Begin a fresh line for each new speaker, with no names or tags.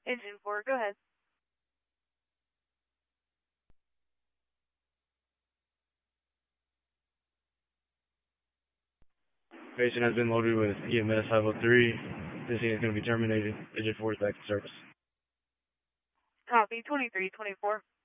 Engine 4, go ahead.
Patient has been loaded with EMS 503. This unit is going to be terminated. Engine 4 is back to service.
Copy, 2324.